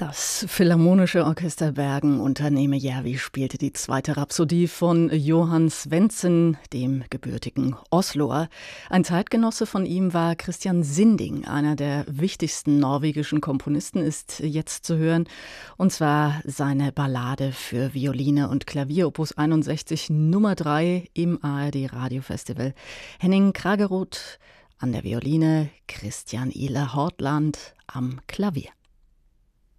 Das Philharmonische Orchester Bergen unter Neeme Järvi spielte die zweite Rhapsodie von Johan Svendsen, dem gebürtigen Osloer. Ein Zeitgenosse von ihm war Christian Sinding, einer der wichtigsten norwegischen Komponisten, ist jetzt zu hören. Und zwar seine Ballade für Violine und Klavier, Opus 61 Nummer 3 im ARD Radiofestival. Henning Kragerud an der Violine, Christian Ihler Hortland am Klavier.